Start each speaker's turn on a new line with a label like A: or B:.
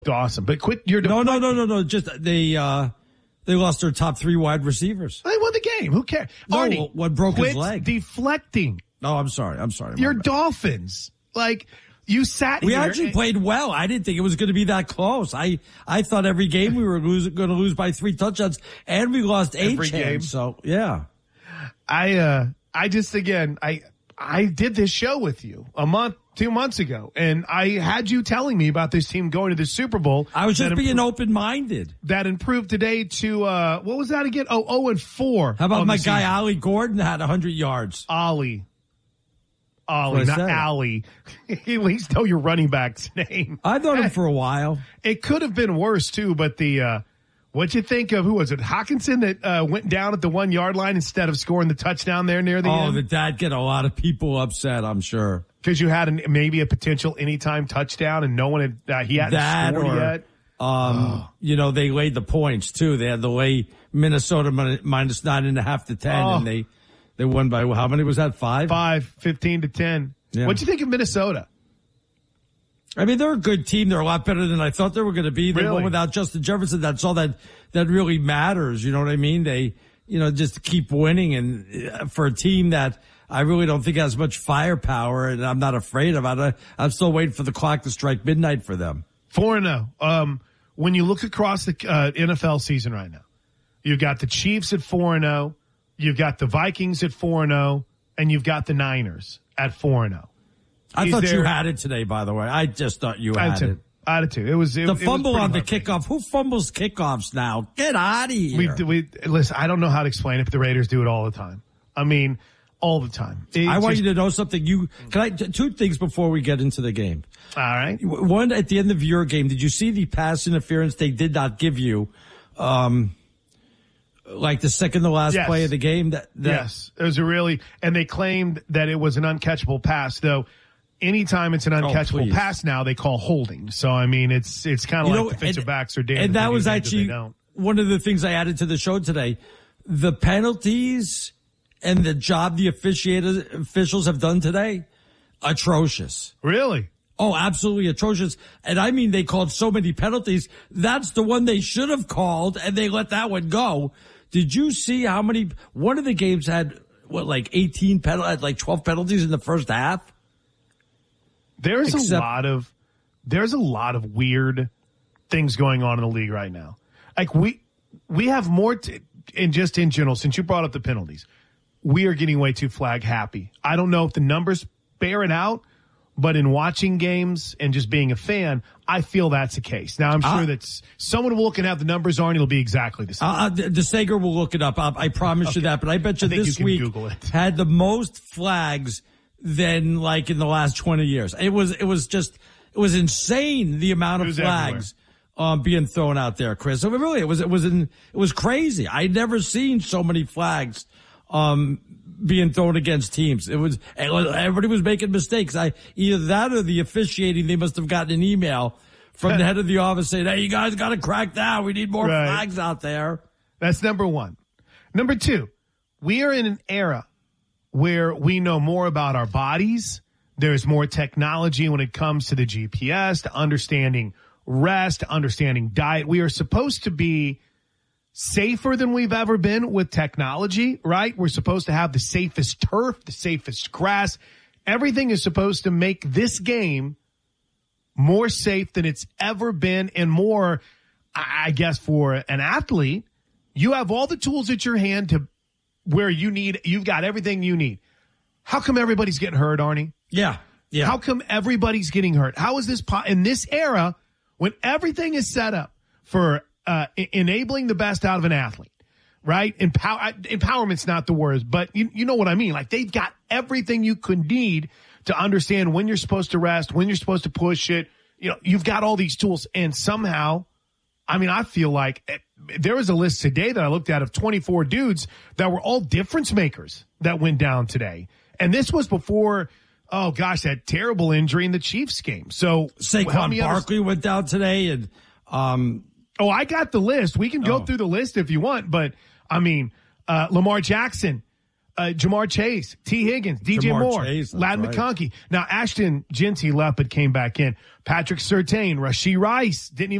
A: awesome. But quit your
B: No. Just they lost their top 3 wide receivers.
A: They won the game. Who cares?
B: No,
A: Arnie,
B: what broke his leg?
A: Deflecting.
B: No, I'm sorry.
A: Your Dolphins. Like, you sat
B: We
A: here.
B: actually played well. I didn't think it was going to be that close. I thought every game we were going to lose by 3 touchdowns, and we lost 8
A: every game.
B: So, yeah.
A: I just, again, I did this show with you 2 months ago, and I had you telling me about this team going to the Super Bowl.
B: I was just being open-minded.
A: That improved today to, what was that again? 0-4.
B: How about my guy, Ollie Gordon, had 100 yards?
A: Ollie, not Allie. At least know your running back's name.
B: I've known him for a while.
A: It could have been worse, too, but what'd you think of, who was it, Hawkinson that went down at the 1 yard line instead of scoring the touchdown there near the end?
B: Oh, that'd get a lot of people upset, I'm sure.
A: Because you had maybe a potential anytime touchdown and no one had, he hadn't scored yet.
B: They laid the points, too. They had to lay Minnesota minus 9.5 to 10, and they won by, how many was that, 5?
A: 15 to 10.
B: Yeah.
A: What'd you think of Minnesota?
B: I mean, they're a good team. They're a lot better than I thought they were going to be. They won without Justin Jefferson. That's all that really matters. You know what I mean? They, just keep winning. And for a team that I really don't think has much firepower, and I'm not afraid of it, I'm still waiting for the clock to strike midnight for them.
A: 4-0. When you look across the NFL season right now, you've got the Chiefs at 4-0, you've got the Vikings at 4-0, and you've got the Niners at 4-0.
B: I thought you had it today, by the way. I just thought you had it.
A: I had it too. It was
B: the fumble on the kickoff. Who fumbles kickoffs now? Get out of here.
A: Listen, I don't know how to explain it, but the Raiders do it all the time. I mean, all the time.
B: I want you to know something. Two things before we get into the game.
A: All right.
B: One, at the end of your game, did you see the pass interference they did not give you? Like the second to last play of the game?
A: Yes. It was and they claimed that it was an uncatchable pass, though. Anytime it's an uncatchable pass now, they call holding. So, I mean, it's kind of like defensive backs are damned.
B: And that was actually one of the things I added to the show today. The penalties and the job the officials have done today, atrocious.
A: Really?
B: Oh, absolutely atrocious. And I mean, they called so many penalties. That's the one they should have called, and they let that one go. Did you see how many? One of the games had, 18 penalties, like 12 penalties in the first half?
A: There's a lot of weird things going on in the league right now. Like we have more in general, since you brought up the penalties, we are getting way too flag happy. I don't know if the numbers bear it out, but in watching games and just being a fan, I feel that's the case. Now, I'm sure that someone will look and have the numbers on. It'll be exactly the same.
B: DeSager will look it up. I promise you that. But I bet you this week had the most flags than like in the last 20 years. It was insane the amount of flags being thrown out there, Chris. So really, it was crazy. I'd never seen so many flags being thrown against teams. Everybody was making mistakes. Either that or the officiating, they must have gotten an email from the head of the office saying, "Hey, you guys got to crack down. We need more flags out there."
A: That's number one. Number two, we are in an era where we know more about our bodies. There's more technology when it comes to the GPS, to understanding rest, to understanding diet. We are supposed to be safer than we've ever been with technology, right? We're supposed to have the safest turf, the safest grass. Everything is supposed to make this game more safe than it's ever been, and more, I guess, for an athlete. You have all the tools at your hand to where you've got everything you need. How come everybody's getting hurt, Arnie?
B: Yeah.
A: How come everybody's getting hurt? How is this in this era when everything is set up for enabling the best out of an athlete, right? Empowerment's not the word, but you know what I mean. Like, they've got everything you could need to understand when you're supposed to rest, when you're supposed to push it. You've got all these tools, and somehow, I mean, I feel like there was a list today that I looked at of 24 dudes that were all difference makers that went down today. And this was before, that terrible injury in the Chiefs game. So
B: Saquon Barkley went down today, and
A: I got the list. We can go through the list if you want, but I mean, Lamar Jackson Jamar Chase, T. Higgins, DJ Moore, Ladd McConkey. Now, Ashton Jeanty left but came back in. Patrick Surtain, Rashee Rice, didn't even